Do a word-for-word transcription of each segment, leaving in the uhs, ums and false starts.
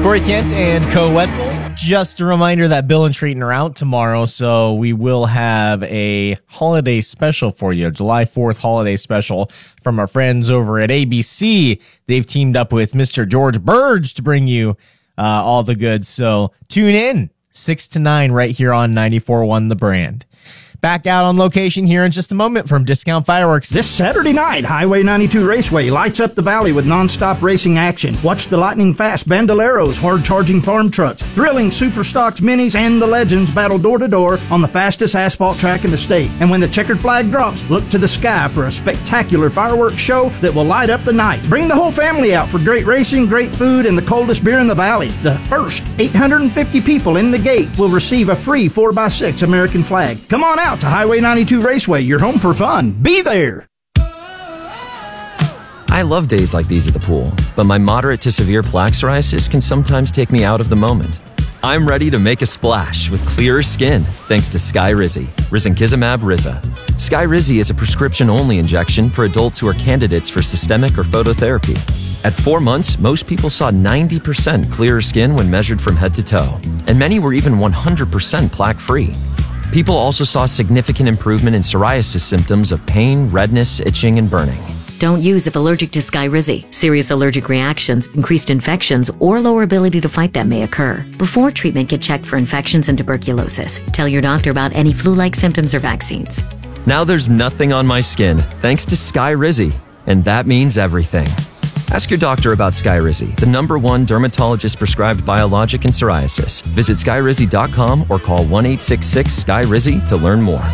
Corey Kent and Co Wetzel. Just a reminder that Bill and Treaton are out tomorrow, so we will have a holiday special for you, July fourth holiday special from our friends over at A B C. They've teamed up with Mister George Burge to bring you uh, all the goods, so tune in six to nine right here on ninety-four point one The Brand. Back out on location here in just a moment from Discount Fireworks. This Saturday night, Highway ninety-two Raceway lights up the valley with non-stop racing action. Watch the lightning-fast Bandoleros, hard-charging farm trucks, thrilling Super Stocks Minis, and the Legends battle door-to-door on the fastest asphalt track in the state. And when the checkered flag drops, look to the sky for a spectacular fireworks show that will light up the night. Bring the whole family out for great racing, great food, and the coldest beer in the valley. The first eight hundred fifty people in the gate will receive a free four by six American flag. Come on out to Highway ninety-two Raceway. You're home for fun. Be there. I love days like these at the pool, but my moderate to severe plaque psoriasis can sometimes take me out of the moment. I'm ready to make a splash with clearer skin thanks to Skyrizi, risankizumab Riza. Skyrizi is a prescription-only injection for adults who are candidates for systemic or phototherapy. At four months, most people saw ninety percent clearer skin when measured from head to toe, and many were even one hundred percent plaque-free. People also saw significant improvement in psoriasis symptoms of pain, redness, itching, and burning. Don't use if allergic to Skyrizi. Serious allergic reactions, increased infections, or lower ability to fight them may occur. Before treatment, get checked for infections and tuberculosis. Tell your doctor about any flu-like symptoms or vaccines. Now there's nothing on my skin thanks to Skyrizi, and that means everything. Ask your doctor about Skyrizi, the number one dermatologist-prescribed biologic in psoriasis. Visit skyrizi dot com or call one eight six six Skyrizi to learn more.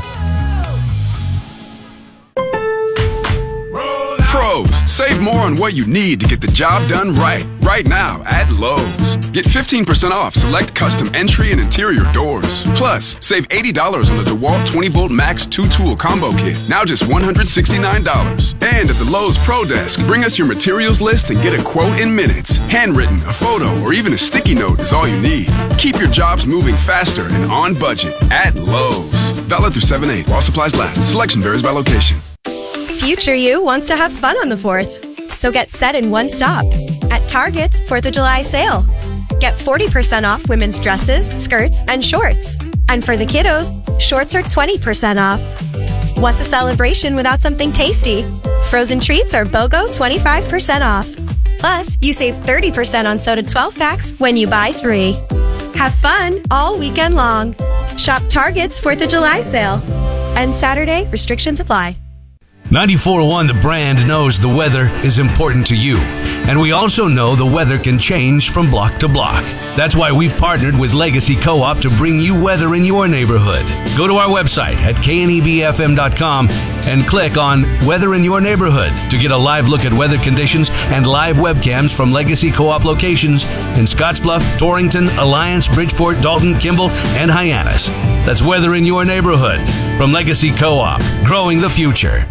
Pros, save more on what you need to get the job done right. Right now at Lowe's. Get fifteen percent off select custom entry and interior doors. Plus, save eighty dollars on the DeWalt twenty volt Max two tool combo kit. Now just one hundred sixty-nine dollars. And at the Lowe's Pro Desk, bring us your materials list and get a quote in minutes. Handwritten, a photo, or even a sticky note is all you need. Keep your jobs moving faster and on budget at Lowe's. Valid through seven eight while supplies last. Selection varies by location. Future you wants to have fun on the fourth, so get set in one stop. At Target's fourth of July sale. Get forty percent off women's dresses, skirts, and shorts. And for the kiddos, shorts are twenty percent off. What's a celebration without something tasty? Frozen treats are BOGO twenty-five percent off. Plus, you save thirty percent on soda twelve packs when you buy three. Have fun all weekend long. Shop Target's fourth of July sale. And Saturday, restrictions apply. ninety-four point one The Brand knows the weather is important to you. And we also know the weather can change from block to block. That's why we've partnered with Legacy Co-op to bring you weather in your neighborhood. Go to our website at K N E B F M dot com and click on Weather in Your Neighborhood to get a live look at weather conditions and live webcams from Legacy Co-op locations in Scottsbluff, Torrington, Alliance, Bridgeport, Dalton, Kimball, and Hyannis. That's Weather in Your Neighborhood from Legacy Co-op, growing the future.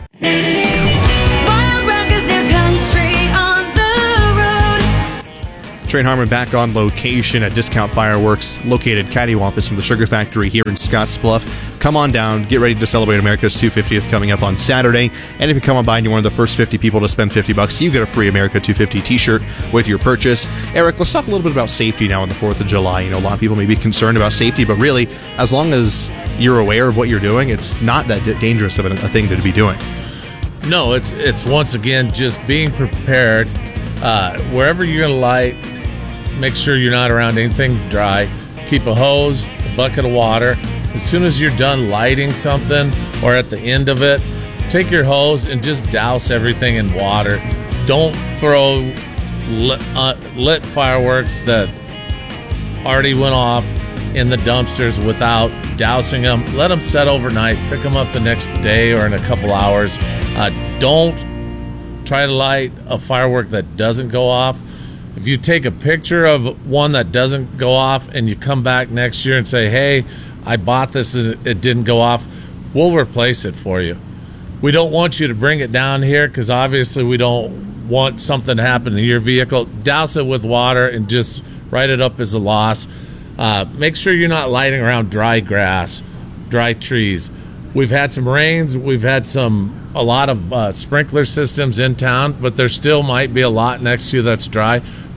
Trey Harmon back on location at Discount Fireworks, located cattywampus from the Sugar Factory here in Scottsbluff. Come on down, get ready to celebrate America's two hundred fiftieth coming up on Saturday. And if you come on by and you're one of the first fifty people to spend fifty bucks, you get a free America two fifty t-shirt with your purchase. Eric, let's talk a little bit about safety now on the fourth of July. You know, a lot of people may be concerned about safety, but really, as long as you're aware of what you're doing, it's not that d- dangerous of a, a thing to be doing. No, it's it's once again just being prepared. Uh, wherever you're going to light, make sure you're not around anything dry. Keep a hose, a bucket of water. As soon as you're done lighting something or at the end of it, take your hose and just douse everything in water. Don't throw lit, uh, lit fireworks that already went off in the dumpsters without dousing them. Let them set overnight. Pick them up the next day or in a couple hours. Uh, don't try to light a firework that doesn't go off. If you take a picture of one that doesn't go off and you come back next year and say, hey, I bought this and it didn't go off, we'll replace it for you. We don't want you to bring it down here because obviously we don't want something to happen to your vehicle. Douse it with water and just write it up as a loss. Uh, make sure you're not lighting around dry grass, dry trees. We've had some rains. We've had some a lot of uh, sprinkler systems in town, but there still might be a lot next to you that's dry.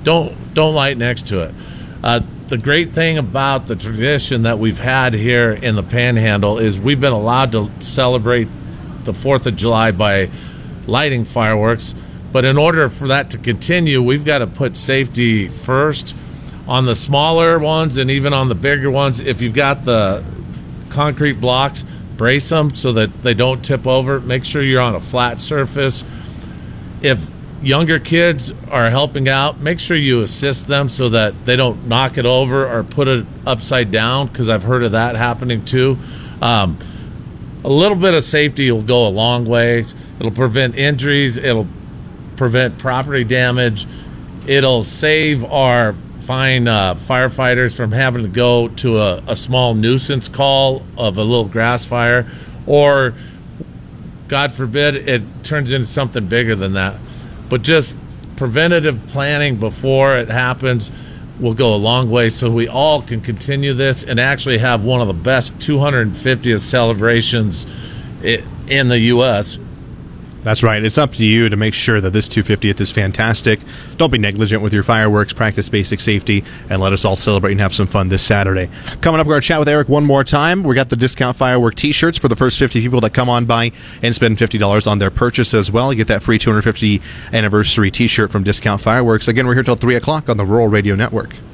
don't don't light next to it. Uh, the great thing about the tradition that we've had here in the Panhandle is we've been allowed to celebrate the fourth of July by lighting fireworks. But in order for that to continue, we've got to put safety first on the smaller ones and even on the bigger ones. If you've got the concrete blocks, brace them so that they don't tip over. Make sure you're on a flat surface. If younger kids are helping out, make sure you assist them so that they don't knock it over or put it upside down, because I've heard of that happening too. Um, a little bit of safety will go a long way. It'll prevent injuries. It'll prevent property damage. It'll save our fine uh, firefighters from having to go to a, a small nuisance call of a little grass fire, or God forbid it turns into something bigger than that. But just preventative planning before it happens will go a long way, so we all can continue this and actually have one of the best two hundred fiftieth celebrations in the U S That's right. It's up to you to make sure that this two hundred fiftieth is fantastic. Don't be negligent with your fireworks. Practice basic safety, and let us all celebrate and have some fun this Saturday. Coming up, we're going to chat with Eric one more time. We got the discount firework T-shirts for the first fifty people that come on by and spend fifty dollars on their purchase as well. You get that free two hundred fiftieth anniversary T-shirt from Discount Fireworks. Again, we're here till three o'clock on the Rural Radio Network.